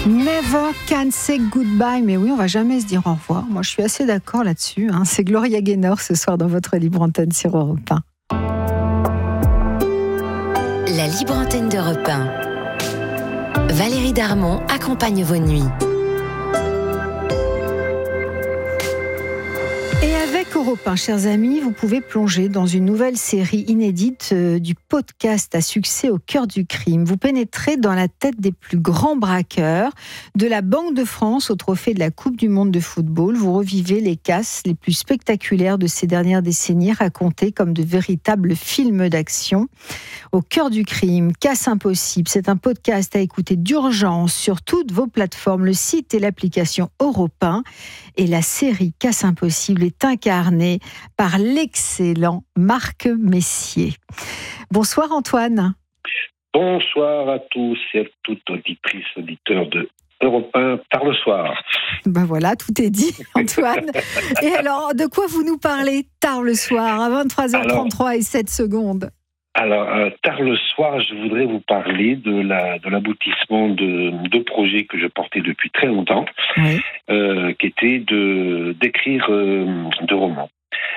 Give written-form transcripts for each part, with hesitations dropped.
Never can say goodbye. Mais oui, on va jamais se dire au revoir. Moi, je suis assez d'accord là-dessus. C'est Gloria Gaynor ce soir dans votre Libre Antenne sur Europe 1. La Libre Antenne d'Europe 1. Valérie Darmon accompagne vos nuits. Et avec Europe 1, chers amis, vous pouvez plonger dans une nouvelle série inédite du podcast à succès Au cœur du crime. Vous pénétrez dans la tête des plus grands braqueurs, de la Banque de France au trophée de la Coupe du Monde de football. Vous revivez les casses les plus spectaculaires de ces dernières décennies, racontés comme de véritables films d'action. Au cœur du crime, Casse impossible, c'est un podcast à écouter d'urgence sur toutes vos plateformes, le site et l'application Europe 1. Et la série Casse impossible est incarnée par l'excellent Marc Messier. Bonsoir Antoine. Bonsoir à tous et à toutes auditrices, auditeurs de Europe 1 tard le soir. Ben voilà, tout est dit Antoine. Et alors, de quoi vous nous parlez tard le soir à 23h33 et 7 secondes? Alors, tard le soir, je voudrais vous parler de l'aboutissement de deux projets que je portais depuis très longtemps, oui. Qui étaient d'écrire deux romans.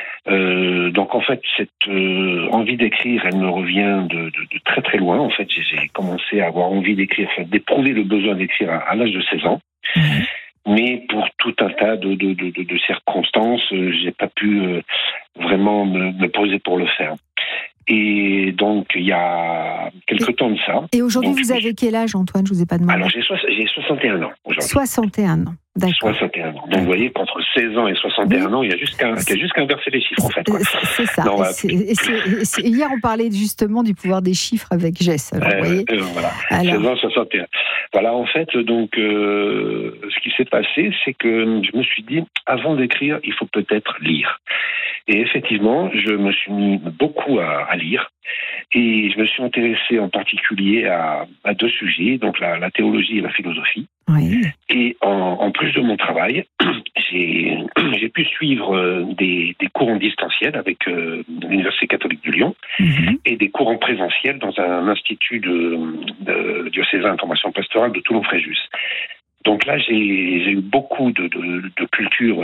Donc en fait, cette envie d'écrire, elle me revient de très très loin. En fait, j'ai commencé à avoir envie d'écrire, d'éprouver le besoin d'écrire à l'âge de 16 ans. Mmh. Mais pour tout un tas de circonstances, j'ai pas pu vraiment me poser pour le faire. Et donc, il y a quelque temps de ça. Et aujourd'hui, vous avez quel âge, Antoine? Je ne vous ai pas demandé. Alors, j'ai 61 ans aujourd'hui. 61 ans, d'accord. 61 ans. Donc, vous voyez qu'entre 16 ans et 61 ans, il y a juste qu'à inverser les chiffres, en fait. Quoi. C'est ça. Non, hier, on parlait justement du pouvoir des chiffres avec Jess. Alors, vous voyez. Voilà. Alors. 16 ans, 61. Voilà, en fait, donc, ce qui s'est passé, c'est que je me suis dit, avant d'écrire, il faut peut-être lire. Et effectivement, je me suis mis beaucoup à lire et je me suis intéressé en particulier à deux sujets, donc la théologie et la philosophie. Oui. Et en plus de mon travail, j'ai pu suivre des cours en distanciel avec l'Université catholique de Lyon et des cours en présentiel dans un institut de diocésain d'information pastorale de Toulon-Fréjus. Donc là, j'ai eu beaucoup de culture,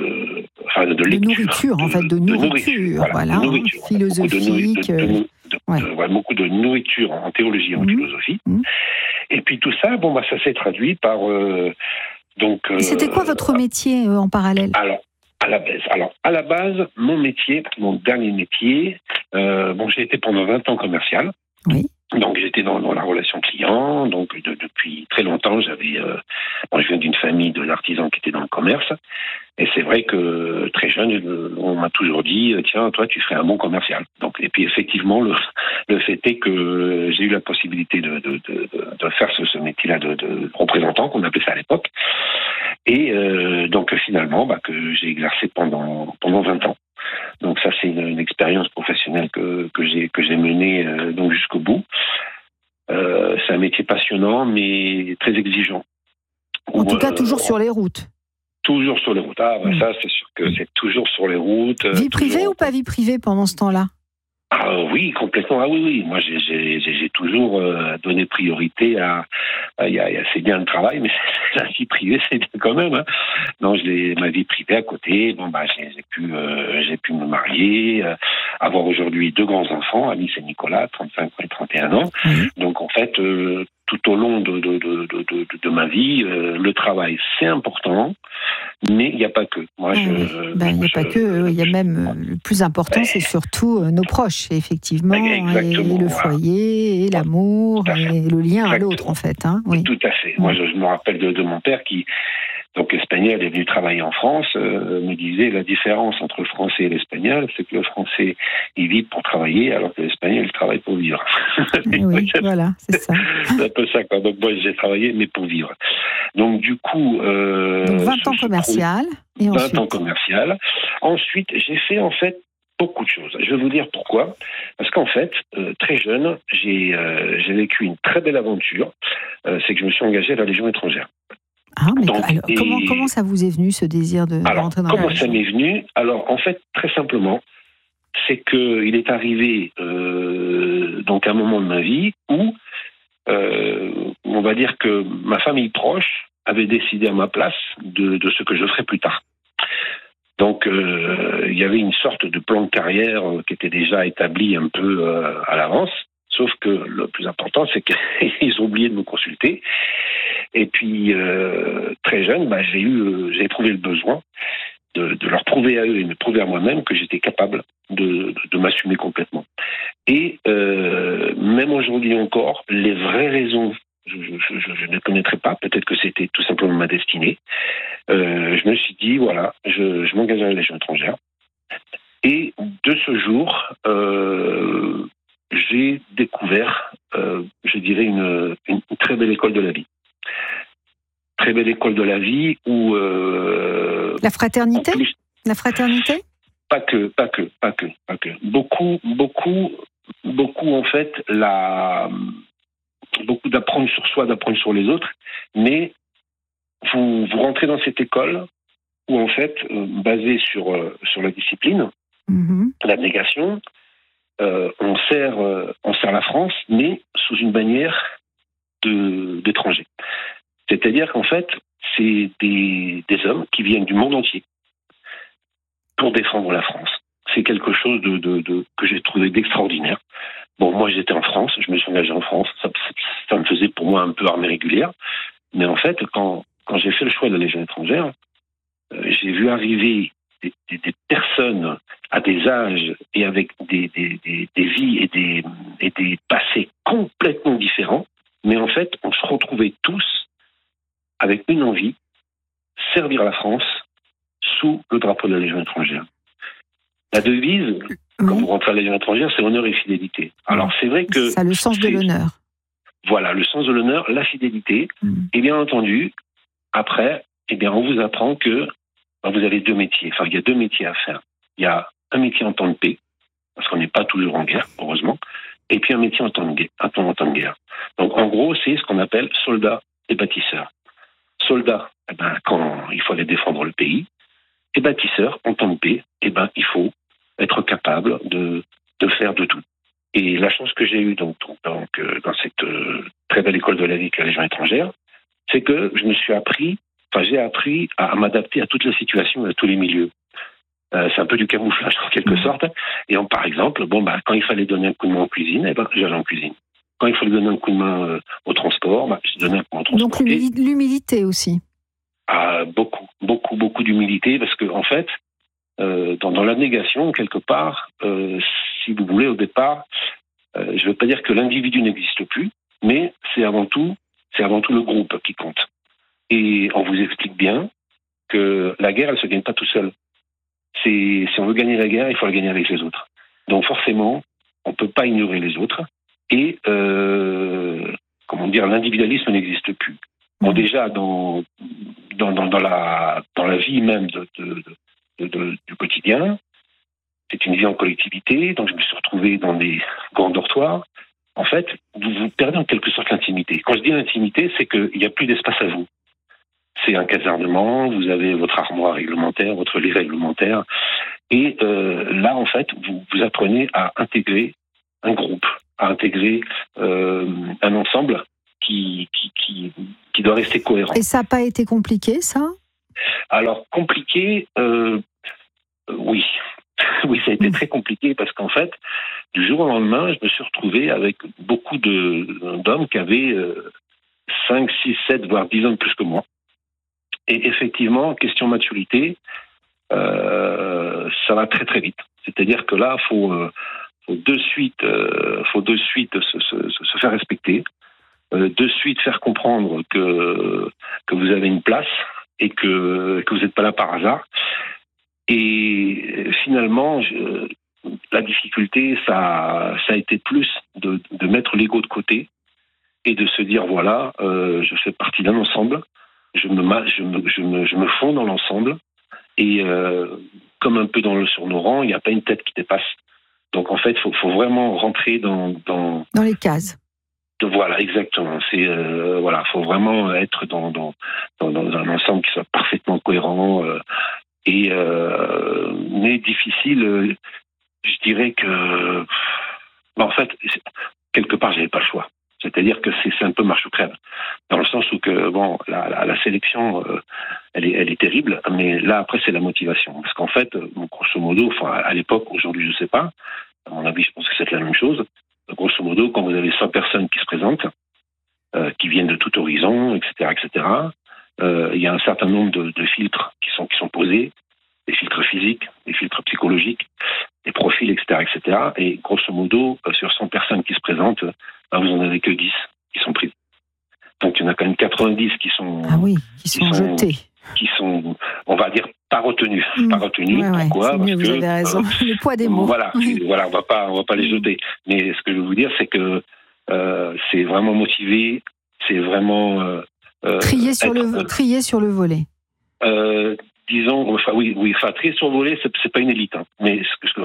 de lecture. De nourriture, voilà, de nourriture, philosophique. Beaucoup de nourriture en théologie et en philosophie. Et puis tout ça, ça s'est traduit par... C'était quoi votre métier en parallèle? Alors, à la base, mon dernier métier, j'ai été pendant 20 ans commercial. Oui. Donc j'étais dans la relation client, donc depuis très longtemps je viens d'une famille d'artisans qui étaient dans le commerce, et c'est vrai que très jeune on m'a toujours dit tiens toi tu ferais un bon commercial. Donc et puis effectivement le fait est que j'ai eu la possibilité de faire ce métier-là de représentant qu'on appelait ça à l'époque, et donc finalement que j'ai exercé pendant 20 ans. Donc ça, c'est une expérience professionnelle que j'ai menée donc jusqu'au bout. C'est un métier passionnant, mais très exigeant. En tout cas, toujours sur les routes. Toujours sur les routes. Ça, c'est sûr que c'est toujours sur les routes. Vie privée ou pas vie privée pendant ce temps-là? Ah oui, complètement. Ah oui. Moi, j'ai toujours donné priorité c'est bien le travail, mais la vie privée, c'est bien quand même. Hein. Non, ma vie privée à côté. J'ai pu me marier, avoir aujourd'hui 2 grands enfants, Alice et Nicolas, 35 ans et 31 ans. Donc en fait, tout au long de ma vie, le travail, c'est important, mais il n'y a pas que. Il n'y a pas que. Il y a même le plus important, c'est surtout nos proches, effectivement, et le foyer, et l'amour, et le lien à l'autre, en fait. Hein. Oui. Tout à fait. Moi, je me rappelle de mon père qui, donc espagnol, est venu travailler en France, me disait la différence entre le français et l'espagnol, c'est que le français, il vit pour travailler, alors que l'espagnol, il travaille pour vivre. Oui, voilà, c'est ça. C'est un peu ça, quoi. Donc moi, j'ai travaillé, mais pour vivre. Donc du coup... donc 20 ans commercial. Et 20 ans commercial. Ensuite, j'ai fait en fait beaucoup de choses. Je vais vous dire pourquoi. Parce qu'en fait, très jeune, j'ai vécu une très belle aventure. C'est que je me suis engagé à la Légion étrangère. Ah, mais donc, alors, comment ça vous est venu, ce désir de rentrer dans la Légion? Comment ça m'est venu? Alors, en fait, très simplement, c'est qu'il est arrivé donc un moment de ma vie où on va dire que ma famille proche avait décidé à ma place de ce que je ferais plus tard. Donc, il y avait une sorte de plan de carrière qui était déjà établi un peu à l'avance. Sauf que le plus important, c'est qu'ils ont oublié de me consulter. Et puis, très jeune, j'ai éprouvé le besoin de leur prouver à eux et me prouver à moi-même que j'étais capable de m'assumer complètement. Et même aujourd'hui encore, les vraies raisons, je ne les connaîtrais pas. Peut-être que c'était tout simplement ma destinée. Je me suis dit, voilà, je m'engage à la Légion étrangère. Et de ce jour, j'ai découvert, je dirais, une très belle école de la vie. Très belle école de la vie où... La fraternité ? La fraternité ? Pas que. Beaucoup, en fait, beaucoup d'apprendre sur soi, d'apprendre sur les autres, mais vous rentrez dans cette école où, en fait, basée sur la discipline, l'abnégation, on sert la France, mais sous une bannière d'étrangers. C'est-à-dire qu'en fait, c'est des hommes qui viennent du monde entier pour défendre la France. C'est quelque chose que j'ai trouvé d'extraordinaire. Bon, moi, j'étais en France, je me suis engagé en France, ça me faisait pour moi un peu armée régulière. Mais en fait, quand j'ai fait le choix de la Légion étrangère, j'ai vu arriver des personnes à des âges et avec des vies et des passés complètement différents. Mais en fait, on se retrouvait tous avec une envie, servir la France sous le drapeau de la Légion étrangère. La devise, quand vous rentrez à la Légion étrangère, c'est honneur et fidélité. Alors, c'est vrai que... Ça a le sens de l'honneur. Voilà, le sens de l'honneur, la fidélité. Et bien entendu, après, on vous apprend que vous avez deux métiers. Enfin, il y a deux métiers à faire. Il y a un métier en temps de paix, parce qu'on n'est pas toujours en guerre, heureusement, et puis un métier en temps de guerre. Donc, en gros, c'est ce qu'on appelle soldats et bâtisseurs. Soldats, quand il faut aller défendre le pays, et bâtisseurs, en temps de paix, il faut être capable de faire de tout. Et la chance que j'ai eue dans cette très belle école de la vie qu'est la Légion étrangère, c'est que j'ai appris à m'adapter à toutes les situations et à tous les milieux. C'est un peu du camouflage en quelque sorte. Et par exemple, quand il fallait donner un coup de main en cuisine, j'allais en cuisine. Quand il fallait donner un coup de main au transport, je donnais un coup de main au transport. Donc l'humilité aussi. Beaucoup d'humilité, parce que en fait, dans l'abnégation, quelque part, si vous voulez, au départ, je ne veux pas dire que l'individu n'existe plus, mais c'est avant tout le groupe qui compte. Et on vous explique bien que la guerre, elle ne se gagne pas tout seul. Si on veut gagner la guerre, il faut la gagner avec les autres. Donc forcément, on ne peut pas ignorer les autres. Et l'individualisme n'existe plus. Bon, déjà dans la vie même du quotidien, c'est une vie en collectivité. Donc je me suis retrouvé dans des grands dortoirs. En fait, vous perdez en quelque sorte l'intimité. Quand je dis l'intimité, c'est qu'il n'y a plus d'espace à vous. C'est un casernement, vous avez votre armoire réglementaire, votre lit réglementaire. Et là, en fait, vous apprenez à intégrer un groupe, à intégrer un ensemble qui doit rester cohérent. Et ça n'a pas été compliqué, ça ? Alors, compliqué, oui. Oui, ça a été très compliqué parce qu'en fait, du jour au lendemain, je me suis retrouvé avec beaucoup d'hommes qui avaient 5, 6, 7, voire 10 ans de plus que moi. Et effectivement, question maturité, ça va très très vite. C'est-à-dire que là, faut de suite se faire respecter, de suite faire comprendre que vous avez une place et que vous n'êtes pas là par hasard. Et finalement, la difficulté, ça a été plus de mettre l'ego de côté et de se dire voilà, je fais partie d'un ensemble. Je me fonds dans l'ensemble et comme un peu sur nos rangs, il n'y a pas une tête qui dépasse. Donc en fait, il faut vraiment rentrer dans les cases. Voilà, exactement. Faut vraiment être dans un ensemble qui soit parfaitement cohérent mais difficile. Je dirais que, en fait, quelque part, j'avais pas le choix. C'est-à-dire que c'est un peu marche ou crève, dans le sens où que bon, la sélection, elle est terrible, mais là après c'est la motivation, parce qu'en fait, grosso modo, enfin à l'époque, aujourd'hui je sais pas, à mon avis je pense que c'est la même chose. Grosso modo, quand vous avez 100 personnes qui se présentent, qui viennent de tout horizon, etc., il y a un certain nombre de filtres qui sont posés, des filtres physiques, des filtres psychologiques, des profils, etc., etc. Et grosso modo, sur 100 personnes qui se présentent, vous en avez que 10 qui sont prises. Donc il y en a quand même 90 qui sont jetés. Qui sont, on va dire, pas retenus. Pas retenus. Ouais, pourquoi? Parce que vous avez raison. Le poids des mots. Voilà, on va pas les jeter. Mais ce que je veux vous dire, c'est que c'est vraiment motivé, c'est vraiment trier sur le volet. Disons, trier sur le volet, c'est pas une élite, hein. Mais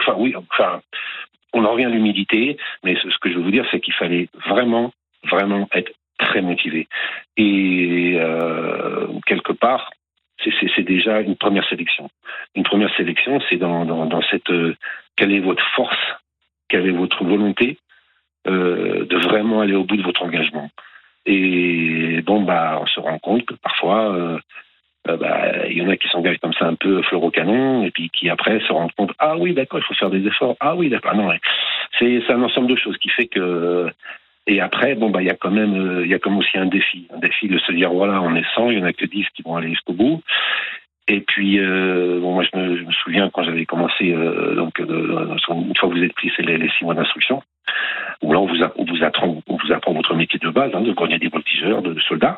on en revient à l'humilité. Mais ce que je veux vous dire, c'est qu'il fallait vraiment être très motivé. Et quelque part, c'est déjà une première sélection. Une première sélection, c'est dans cette quelle est votre force, quelle est votre volonté de vraiment aller au bout de votre engagement. Et bon, on se rend compte que parfois, il y en a qui s'engagent comme ça un peu fleur au canon, et puis qui après se rendent compte, ah oui, d'accord, il faut faire des efforts. Ah oui, d'accord. Non, c'est un ensemble de choses qui fait que. Et après, il y a quand même aussi un défi de se dire, voilà, on est 100, il y en a que 10 qui vont aller jusqu'au bout. Et puis, moi, je me souviens quand j'avais commencé, une fois que vous êtes pris, c'est les 6 mois d'instruction, où là, on vous apprend votre métier de base, de grenadier voltigeur, de soldat.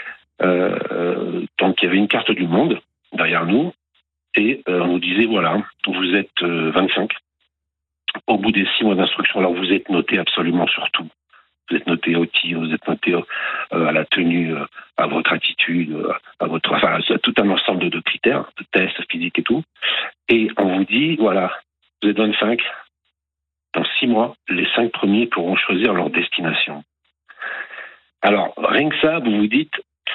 Donc, il y avait une carte du monde derrière nous, et on nous disait, voilà, vous êtes 25. Au bout des 6 mois d'instruction, alors vous êtes noté absolument sur tout. Vous êtes noté au tir, vous êtes noté à la tenue, à votre attitude, à tout un ensemble de critères, de tests physiques et tout. Et on vous dit, voilà, vous êtes 25. Dans 6 mois, les 5 premiers pourront choisir leur destination. Alors, rien que ça, vous vous dites,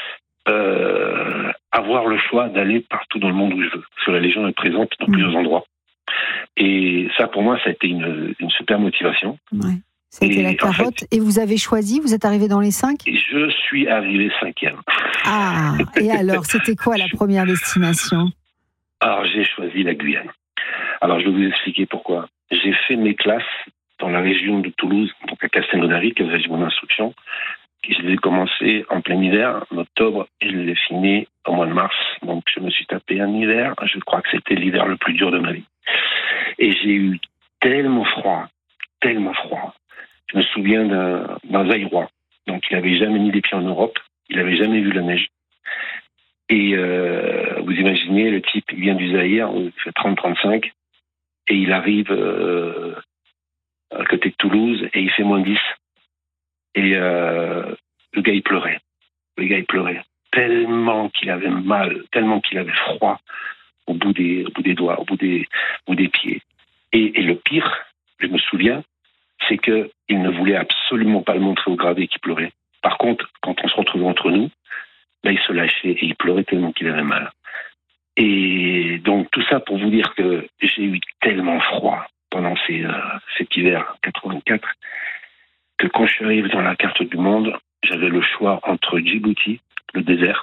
avoir le choix d'aller partout dans le monde où je veux. Parce que la Légion est présente dans plusieurs endroits. Et ça, pour moi, ça a été une super motivation. Ouais. C'était la carotte. En fait, et vous avez choisi, vous êtes arrivé dans les 5 ? Je suis arrivé 5e. Ah, et alors, c'était quoi la première destination ? Alors, j'ai choisi la Guyane. Alors, je vais vous expliquer pourquoi. J'ai fait mes classes dans la région de Toulouse, donc à Castelnaudary, qui est le régiment d'instruction. Je les ai commencées en plein hiver, en octobre, et je les ai finis au mois de mars. Donc, je me suis tapé un hiver. Je crois que c'était l'hiver le plus dur de ma vie. Et j'ai eu tellement froid. Je me souviens d'un Zaïrois. Donc, il n'avait jamais mis les pieds en Europe. Il n'avait jamais vu la neige. Et vous imaginez, le type, il vient du Zaïre, il fait 30-35, et il arrive à côté de Toulouse, et il fait moins 10. Et le gars, il pleurait. Tellement qu'il avait mal, tellement qu'il avait froid au bout des doigts, au bout des pieds. Et le pire, je me souviens, c'est qu'il ne voulait absolument pas le montrer au gradé qu'il pleurait. Par contre, quand on se retrouvait entre nous, là, il se lâchait et il pleurait tellement qu'il avait mal. Et donc, tout ça pour vous dire que j'ai eu tellement froid pendant cet hiver 84, que quand je suis arrivé dans la carte du monde, j'avais le choix entre Djibouti, le désert,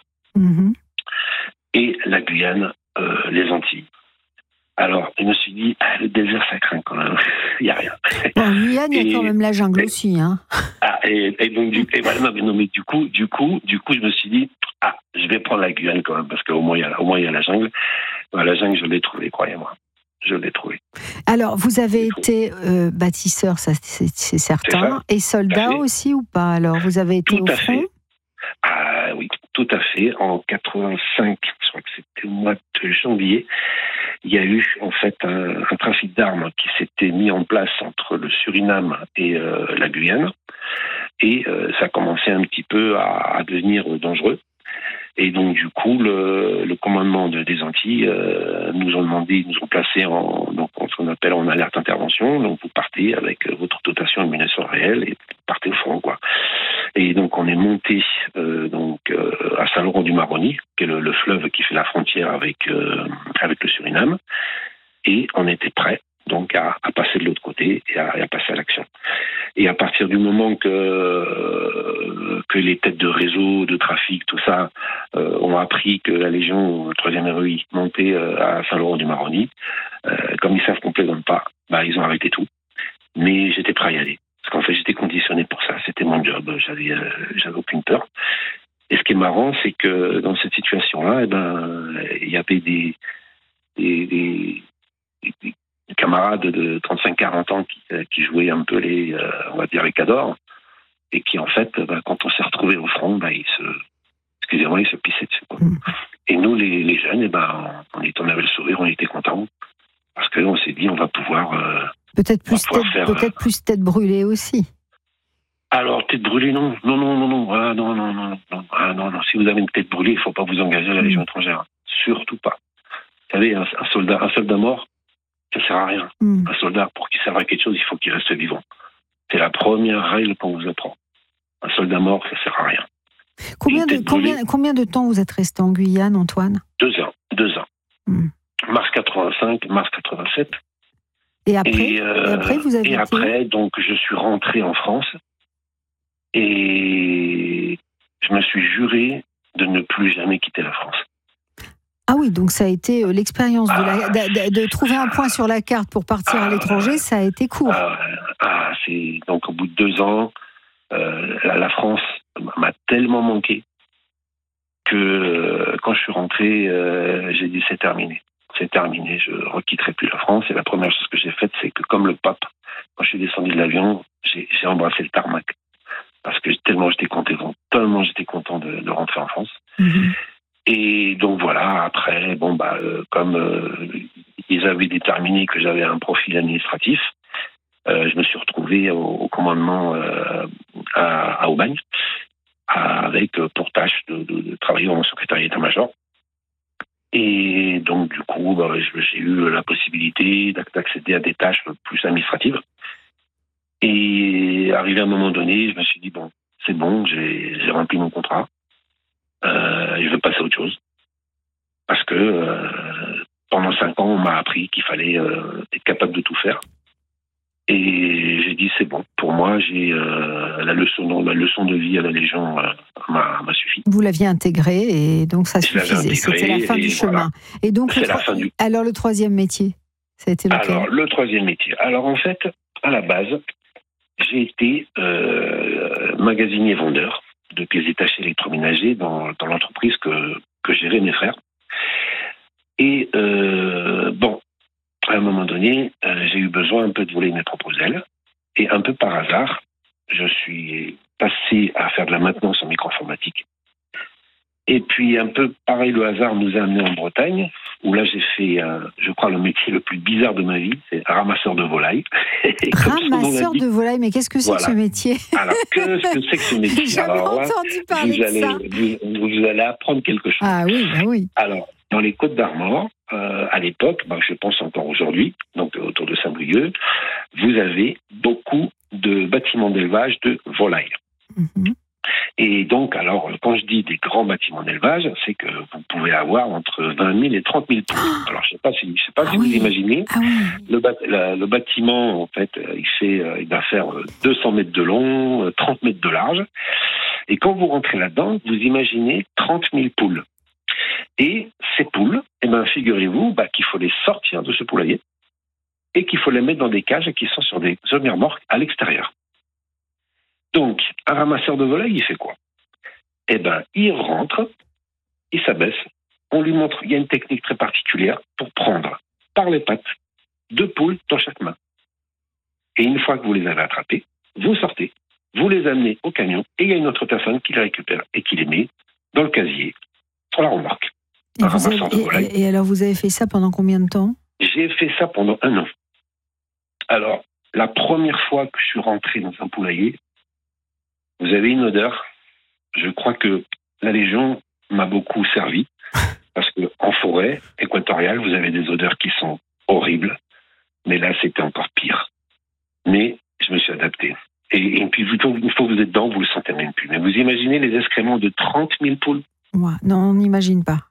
et la Guyane, les Antilles. Alors, je me suis dit, le désert, ça craint quand même. Il n'y a rien. En Guyane, il y a quand même la jungle aussi. Hein. Et donc, du coup, je me suis dit, je vais prendre la Guyane quand même, parce qu'au moins, il y a la jungle. La jungle, je l'ai trouvée, croyez-moi. Je l'ai trouvée. Alors, vous avez été bâtisseur, ça c'est certain, et soldat aussi ou pas? Alors, vous avez été au front? Ah oui, tout à fait. En 85, je crois que c'était au mois de janvier, il y a eu en fait un trafic d'armes qui s'était mis en place entre le Suriname et la Guyane. Et ça a commencé un petit peu à devenir dangereux. Et donc, du coup, le commandement des Antilles nous ont placé en ce qu'on appelle en alerte intervention. Donc, vous partez avec votre dotation de munitions réelle et vous partez au front, quoi. Et donc, on est monté à Saint-Laurent-du-Maroni, qui est le fleuve qui fait la frontière avec le Suriname. Et on était prêts donc à passer de l'autre côté et à passer à l'action. Et à partir du moment que les têtes de réseau, de trafic, tout ça, ont appris que la Légion, le 3e REI, montait à Saint-Laurent-du-Maroni, comme ils savent qu'on plaisante pas, ils ont arrêté tout. Mais j'étais prêt à y aller. Parce qu'en fait, j'étais conditionné pour ça. C'était mon job. J'avais aucune peur. Et ce qui est marrant, c'est que dans cette situation-là, il y avait des camarades de 35-40 ans qui jouaient un peu on va dire les cadors, et qui, en fait, quand on s'est retrouvés au front, ils se pissaient dessus, quoi. Et nous, les jeunes, on avait le sourire, on était contents, parce qu'on s'est dit, on va pouvoir... Peut-être plus tête brûlée aussi. Alors, tête brûlée, non. Si vous avez une tête brûlée, il ne faut pas vous engager à la Légion étrangère. Surtout pas. Vous savez, un soldat mort, ça ne sert à rien. Un soldat, pour qu'il serve à quelque chose, il faut qu'il reste vivant. C'est la première règle qu'on vous apprend. Un soldat mort, ça ne sert à rien. Combien de temps vous êtes resté en Guyane, Antoine ? 2 ans. Mars 85, mars 87. Et après, vous avez donc, je suis rentré en France et je me suis juré de ne plus jamais quitter la France. Ah oui, donc ça a été l'expérience de trouver un point sur la carte pour partir à l'étranger, ça a été court. Donc au bout de 2 ans, la France m'a tellement manqué que quand je suis rentré, j'ai dit c'est terminé. C'est terminé, je ne requitterai plus la France. Et la première chose que j'ai faite, c'est que comme le pape, quand je suis descendu de l'avion, j'ai embrassé le tarmac. Parce que tellement j'étais content de rentrer en France. Et donc voilà, après, comme ils avaient déterminé que j'avais un profil administratif, je me suis retrouvé au commandement à Aubagne, avec pour tâche de travailler en secrétariat état-major. Et donc, du coup, j'ai eu la possibilité d'accéder à des tâches plus administratives. Et arrivé à un moment donné, je me suis dit, c'est bon, j'ai rempli mon contrat. Je veux passer à autre chose. Parce que pendant 5 ans, on m'a appris qu'il fallait être capable de tout faire. Et j'ai dit, c'est bon. Pour moi, j'ai la leçon de vie à la Légion m'a suffi. Vous l'aviez intégré et donc ça suffisait. C'était la fin du chemin. Voilà. Et donc, alors le 3e métier, ça a été lequel ? Alors, le 3e métier. Alors, en fait, à la base, j'ai été magasinier vendeur de pièces détachées électroménagers dans l'entreprise que géraient mes frères. Et à un moment donné, j'ai eu besoin un peu de voler mes propres ailes. Et un peu par hasard, je suis passé à faire de la maintenance en micro-informatique. Et puis, un peu pareil, le hasard nous a amenés en Bretagne, où là, j'ai fait, je crois, le métier le plus bizarre de ma vie, c'est ramasseur de volailles. Ramasseur de volailles, mais qu'est-ce que c'est que ce métier ? Alors, qu'est-ce que c'est que ce métier ? J'ai jamais entendu parler de ça. Vous allez apprendre quelque chose. Ah oui. Alors, dans les Côtes-d'Armor, à l'époque, je pense encore aujourd'hui, donc autour de Saint-Brieuc, vous avez beaucoup de bâtiments d'élevage de volailles. Et donc, alors, quand je dis des grands bâtiments d'élevage, c'est que vous pouvez avoir entre 20 000 et 30 000 poules. Alors, je ne sais pas si vous imaginez. Le bâtiment, en fait, il va faire 200 mètres de long, 30 mètres de large. Et quand vous rentrez là-dedans, vous imaginez 30 000 poules. Et ces poules, figurez-vous qu'il faut les sortir de ce poulailler et qu'il faut les mettre dans des cages qui sont sur des zones remorques à l'extérieur. Donc, un ramasseur de volailles, il fait quoi ? Il rentre, il s'abaisse, on lui montre, il y a une technique très particulière pour prendre par les pattes 2 poules dans chaque main. Et une fois que vous les avez attrapées, vous sortez, vous les amenez au camion et il y a une autre personne qui les récupère et qui les met dans le casier, sur la remorque. Et alors, vous avez fait ça pendant combien de temps ? J'ai fait ça pendant 1 an. Alors, la première fois que je suis rentré dans un poulailler, vous avez une odeur. Je crois que la Légion m'a beaucoup servi parce qu'en forêt équatoriale, vous avez des odeurs qui sont horribles. Mais là, c'était encore pire. Mais je me suis adapté. Et puis, une fois que vous êtes dedans, vous le sentez même plus. Mais vous imaginez les excréments de 30 000 poules ? Non, on n'imagine pas.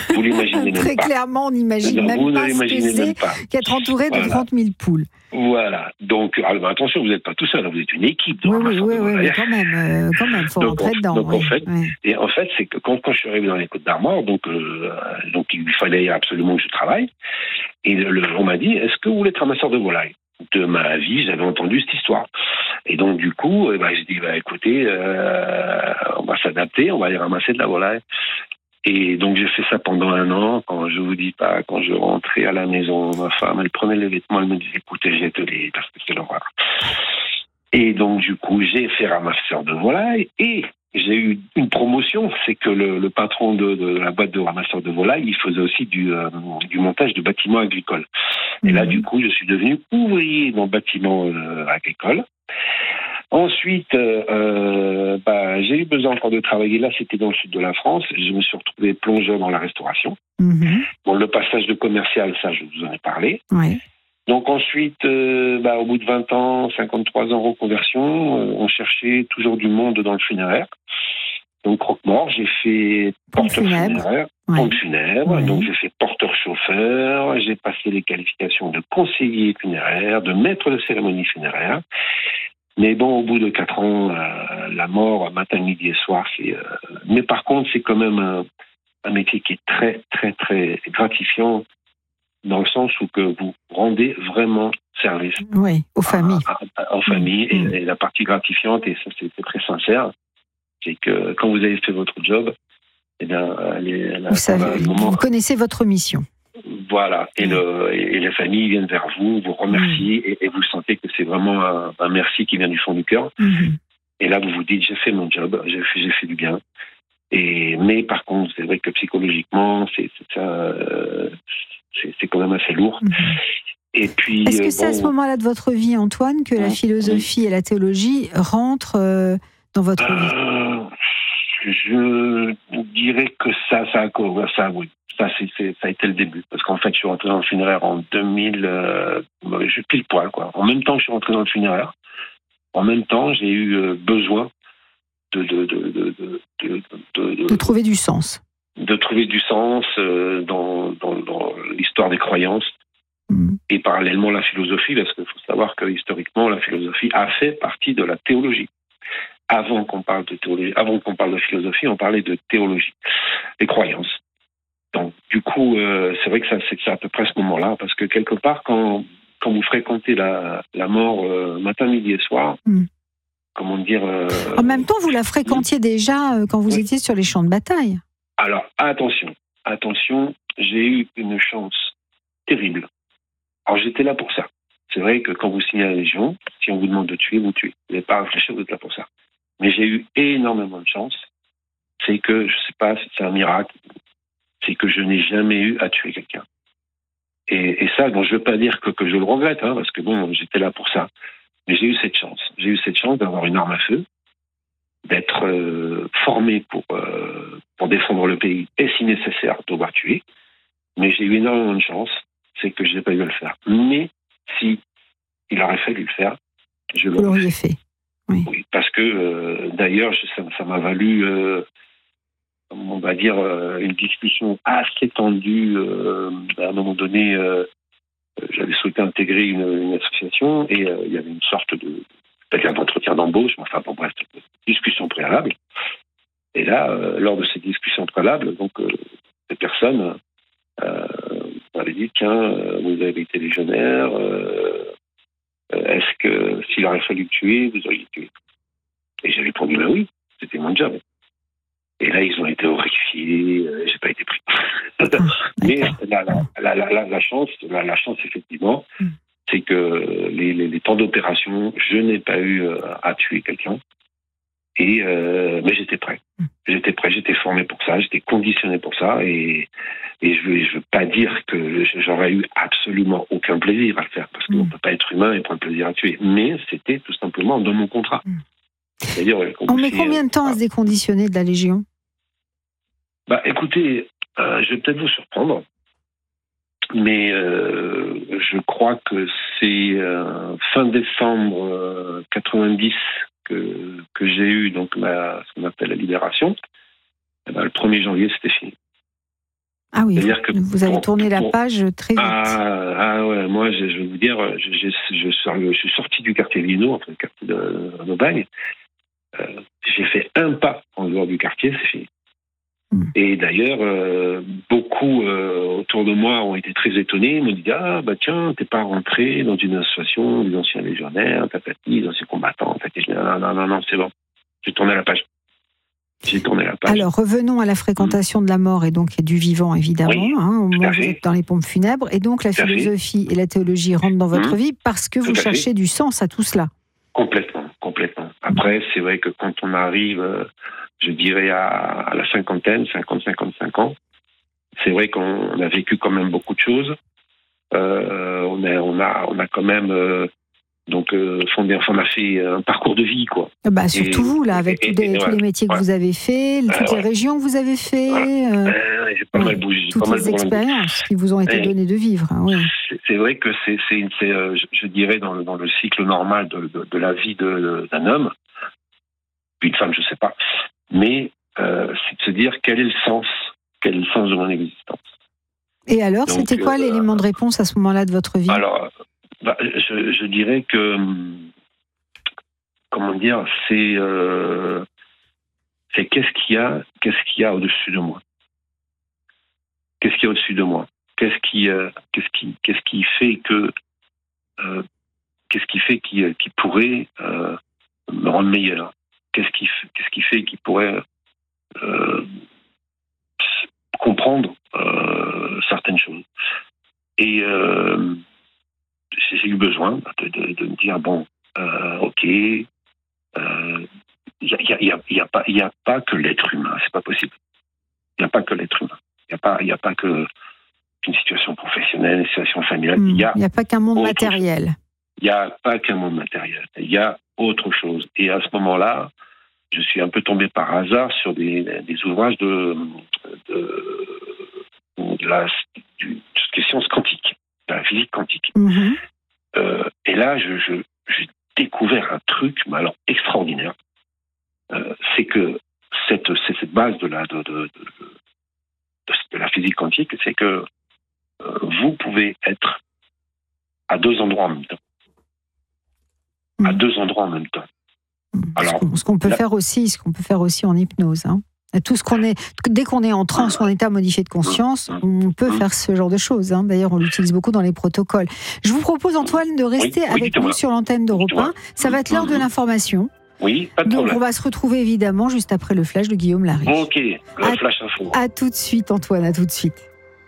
Vous l'imaginez même Très pas. clairement, on n'imagine même pas ce que c'est qu'être entouré de 30 000 poules. Voilà. Donc, alors, attention, vous n'êtes pas tout seul, vous êtes une équipe. Oui, quand même, faut rentrer dedans. Donc, en fait, c'est que quand je suis arrivé dans les Côtes d'Armor, donc il fallait absolument que je travaille. Et on m'a dit, est-ce que vous voulez être ramasseur de volailles? De ma vie, j'avais entendu cette histoire. Et donc, du coup, j'ai dit, écoutez, on va s'adapter, on va aller ramasser de la volaille. Et donc, j'ai fait ça pendant 1 an. Quand je rentrais à la maison, ma femme, elle prenait les vêtements, elle me disait, écoutez, jette-les, parce que c'est l'horreur. Et donc, du coup, j'ai fait ramasseur de volailles et j'ai eu une promotion. C'est que le patron de la boîte de ramasseur de volailles, il faisait aussi du montage de bâtiments agricoles. Et là, du coup, je suis devenu ouvrier dans le bâtiment agricole. Ensuite, j'ai eu besoin encore de travailler. Là, c'était dans le sud de la France. Je me suis retrouvé plongeur dans la restauration. Bon, le passage de commercial, ça, je vous en ai parlé. Oui. Donc ensuite, au bout de 20 ans, 53 ans reconversion, on cherchait toujours du monde dans le funéraire. Donc croque-mort, j'ai fait porteur funéraire, pompe funèbre. Donc j'ai fait porteur-chauffeur, j'ai passé les qualifications de conseiller funéraire, de maître de cérémonie funéraire. Mais bon, au bout de 4 ans, la mort, matin, midi et soir, mais par contre, c'est quand même un métier qui est très, très, très gratifiant, dans le sens où que vous rendez vraiment service aux familles. Aux familles. Et la partie gratifiante, et ça c'est très sincère, c'est que quand vous avez fait votre job, vous connaissez votre mission. Voilà, et les familles viennent vers vous, vous remercient, et vous sentez que c'est vraiment un merci qui vient du fond du cœur. Et là, vous vous dites, j'ai fait mon job, j'ai fait du bien. Mais par contre, c'est vrai que psychologiquement, c'est quand même assez lourd. Et puis, est-ce que c'est à ce moment-là de votre vie, Antoine, que la philosophie et la théologie rentrent dans votre vie? Je dirais que ça oui. Ça a été le début. Parce qu'en fait, je suis rentré dans le funéraire en 2000, je pile poil, quoi. En même temps que je suis rentré dans le funéraire, en même temps, j'ai eu besoin de trouver du sens. De trouver du sens dans l'histoire des croyances. Et parallèlement la philosophie, parce qu'il faut savoir que historiquement, la philosophie a fait partie de la théologie. Avant qu'on parle de théologie, avant qu'on parle de philosophie, on parlait de théologie, des croyances. Donc, du coup, c'est vrai que c'est à peu près à ce moment-là, parce que quelque part, quand vous fréquentez la mort matin, midi et soir, comment dire... en même temps, vous la fréquentiez déjà quand vous étiez sur les champs de bataille. Alors, attention, j'ai eu une chance terrible. Alors, j'étais là pour ça. C'est vrai que quand vous signez à la Légion, si on vous demande de tuer, vous tuez. Vous n'avez pas à réfléchir, vous êtes là pour ça. Mais j'ai eu énormément de chance. C'est que, je ne sais pas, c'est un miracle, c'est que je n'ai jamais eu à tuer quelqu'un. Et ça, bon, je ne veux pas dire que je le regrette, parce que bon, j'étais là pour ça. Mais j'ai eu cette chance. J'ai eu cette chance d'avoir une arme à feu, d'être formé pour défendre le pays et, si nécessaire, devoir tuer. Mais j'ai eu énormément de chance, c'est que je n'ai pas eu à le faire. Mais si il aurait fallu le faire, je l'aurais fait. Oui, parce que d'ailleurs, ça m'a valu, on va dire, une discussion assez tendue. À un moment donné, j'avais souhaité intégrer une association et il y avait une sorte d'entretien d'embauche, enfin bon bref, discussion préalable. Et là, lors de cette discussion préalable, donc ces personnes m'avaient dit, tiens, vous avez été légionnaire. Est-ce que s'il aurait fallu tuer, vous auriez tué? Et j'ai répondu, oui, c'était mon job. Et là, ils ont été horrifiés, j'ai pas été pris. Mais la chance, effectivement, c'est que les temps d'opération, je n'ai pas eu à tuer quelqu'un. Mais j'étais prêt. J'étais formé pour ça, j'étais conditionné pour ça. Et je veux pas dire que j'aurais eu absolument aucun plaisir à le faire, parce qu'on peut pas être humain et prendre plaisir à tuer. Mais c'était tout simplement dans mon contrat. C'est-à-dire, on met combien de temps à se déconditionner de la Légion? Écoutez, je vais peut-être vous surprendre, mais je crois que c'est fin décembre 90 que j'ai eu donc ce qu'on appelle la libération. Le 1er janvier, c'était fini. Ah oui, vous avez tourné la page très vite. Ah ouais, moi je vais vous dire, je suis sorti du quartier Lino, enfin le quartier d'Aubagne. J'ai fait un pas en dehors du quartier, c'est fini. Et d'ailleurs, beaucoup autour de moi ont été très étonnés. Ils m'ont dit tiens, t'es pas rentré dans une association des anciens légionnaires, des anciens combattants. En fait, je dis non, c'est bon. J'ai tourné la page. Alors revenons à la fréquentation de la mort et donc du vivant évidemment. Oui, au moment où vous êtes dans les pompes funèbres, et donc la philosophie et la théologie rentrent dans votre vie parce que vous cherchez du sens à tout cela. Complètement. Après, c'est vrai que quand on arrive, je dirais à la cinquantaine, 55 ans, c'est vrai qu'on a vécu quand même beaucoup de choses. On a quand même on a fait un parcours de vie, quoi. Surtout vous, là, avec tous les métiers que vous avez faits, toutes les régions que vous avez fait, j'ai pas mal bougé. Toutes les expériences qui vous ont été données de vivre. C'est vrai que c'est je dirais, dans le cycle normal de la vie d'un homme, puis une femme, je sais pas, mais c'est de se dire quel est le sens de mon existence. Et alors, c'était quoi l'élément de réponse à ce moment-là de votre vie? Alors, je dirais que, comment dire, c'est qu'est-ce qu'il y a au-dessus de moi. Qu'est-ce qu'il y a au-dessus de moi? Qu'est-ce qui fait qu'il pourrait me rendre meilleur? Qu'est-ce qui fait qu'il pourrait comprendre certaines choses? Et j'ai eu besoin de me dire ok, il y a pas que l'être humain, c'est pas possible. Il n'y a pas que l'être humain. Il n'y a pas que une situation professionnelle, une situation familiale. Il n'y a pas qu'un monde matériel. Il n'y a pas qu'un monde matériel. Il y a autre chose. Et à ce moment-là, je suis un peu tombé par hasard sur des ouvrages de des sciences quantiques, de la physique quantique. Et là, j'ai découvert un truc, mais alors extraordinaire. C'est que cette base de la physique quantique, c'est que vous pouvez être à deux endroits en même temps. À deux endroits en même temps. Alors, ce qu'on peut faire aussi en hypnose. Dès qu'on est en transe ou en état modifié de conscience, on peut faire ce genre de choses. D'ailleurs, on l'utilise beaucoup dans les protocoles. Je vous propose, Antoine, de rester avec nous sur l'antenne d'Europe 1. Ça va être l'heure de l'information. Oui, pas de problème. Donc, on va se retrouver évidemment juste après le flash de Guillaume Lariche. Ok, le flash info. À tout de suite, Antoine, à tout de suite.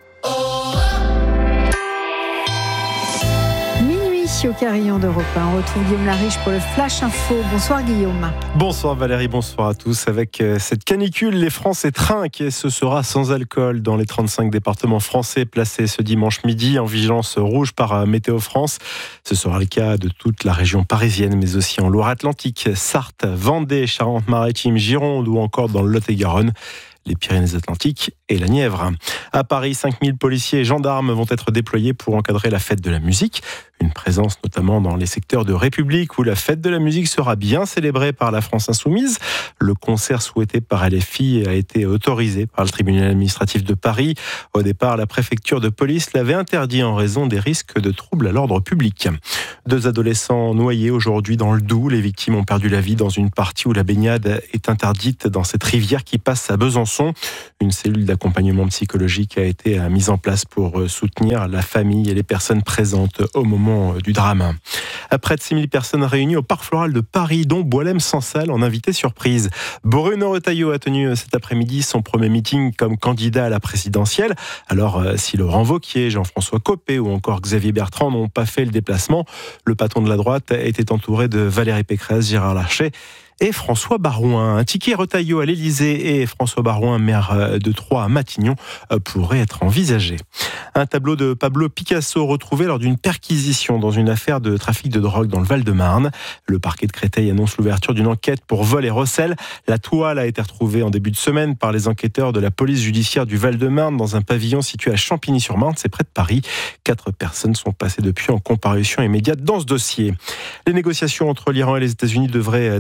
Au carillon d'Europe 1. On retrouve Guillaume Lariche pour le Flash Info. Bonsoir Guillaume. Bonsoir Valérie, bonsoir à tous. Avec cette canicule, les Français trinquent et ce sera sans alcool dans les 35 départements français placés ce dimanche midi en vigilance rouge par Météo France. Ce sera le cas de toute la région parisienne, mais aussi en Loire-Atlantique, Sarthe, Vendée, Charente-Maritime, Gironde ou encore dans le Lot-et-Garonne, les Pyrénées-Atlantiques et la Nièvre. À Paris, 5000 policiers et gendarmes vont être déployés pour encadrer la fête de la musique. Une présence notamment dans les secteurs de République où la fête de la musique sera bien célébrée par la France Insoumise. Le concert souhaité par LFI a été autorisé par le tribunal administratif de Paris. Au départ, la préfecture de police l'avait interdit en raison des risques de troubles à l'ordre public. 2 adolescents noyés aujourd'hui dans le Doubs. Les victimes ont perdu la vie dans une partie où la baignade est interdite dans cette rivière qui passe à Besançon. Une cellule d'accompagnement psychologique a été mise en place pour soutenir la famille et les personnes présentes au moment du drame. Près de 6000 personnes réunies au Parc Floral de Paris, dont Boualem-Sansal en invité surprise. Bruno Retailleau a tenu cet après-midi son premier meeting comme candidat à la présidentielle. Alors, si Laurent Wauquiez, Jean-François Copé ou encore Xavier Bertrand n'ont pas fait le déplacement, le patron de la droite était entouré de Valérie Pécresse, Gérard Larcher et François Barouin. Un ticket Retailleau à l'Élysée et François Barouin, maire de Troyes à Matignon, pourrait être envisagé. Un tableau de Pablo Picasso retrouvé lors d'une perquisition dans une affaire de trafic de drogue dans le Val-de-Marne. Le parquet de Créteil annonce l'ouverture d'une enquête pour vol et recel. La toile a été retrouvée en début de semaine par les enquêteurs de la police judiciaire du Val-de-Marne dans un pavillon situé à Champigny-sur-Marne, c'est près de Paris. 4 personnes sont passées depuis en comparution immédiate dans ce dossier. Les négociations entre l'Iran et les États-Unis devraient démarrer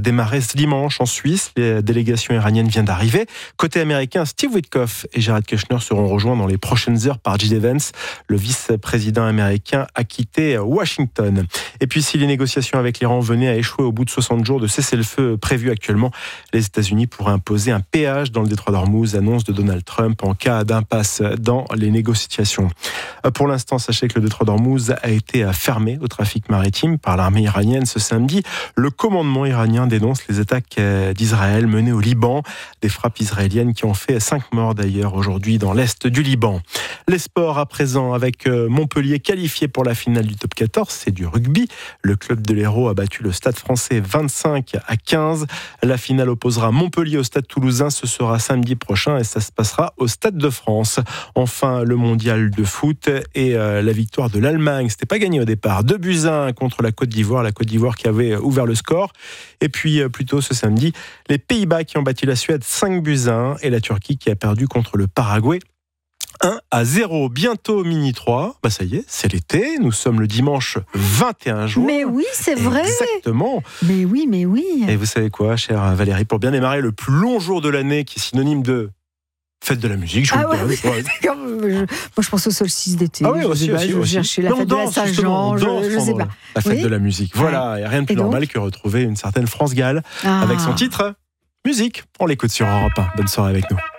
ce dimanche en Suisse. La délégation iranienne vient d'arriver. Côté américain, Steve Witkoff et Jared Kushner seront rejoints dans les prochaines heures par J.D. Vance. Le vice-président américain a quitté Washington. Et puis, si les négociations avec l'Iran venaient à échouer au bout de 60 jours de cessez-le-feu prévu actuellement, les États-Unis pourraient imposer un péage dans le détroit d'Ormuz, annonce de Donald Trump en cas d'impasse dans les négociations. Pour l'instant, sachez que le détroit d'Ormuz a été fermé au trafic maritime par l'armée iranienne ce samedi. Le commandement iranien dénonce les attaques d'Israël menées au Liban, des frappes israéliennes qui ont fait 5 morts d'ailleurs aujourd'hui dans l'est du Liban. Les sports à présent avec Montpellier qualifié pour la finale du top 14, c'est du rugby. Le club de l'Hérault a battu le Stade Français 25-15. La finale opposera Montpellier au Stade Toulousain, ce sera samedi prochain et ça se passera au Stade de France. Enfin, le mondial de foot et la victoire de l'Allemagne, c'était pas gagné au départ. 2-1 contre la Côte d'Ivoire qui avait ouvert le score. Et puis plus tôt ce samedi, les Pays-Bas qui ont battu la Suède 5-1 et la Turquie qui a perdu contre le Paraguay 1-0. Bientôt Mini 3. Ça y est, c'est l'été. Nous sommes le dimanche 21 juin. Mais oui, c'est vrai. Exactement. Mais oui. Et vous savez quoi, chère Valérie, pour bien démarrer le plus long jour de l'année, qui est synonyme de fête de la musique, je vous le donne. Moi, je pense au solstice d'été. Aussi. Je cherchais la fête de la Saint-Jean. Je sais pas. La fête de la musique. Voilà, il n'y a rien de plus normal que retrouver une certaine France Gall avec son titre Musique. On l'écoute sur Europe 1. Bonne soirée avec nous.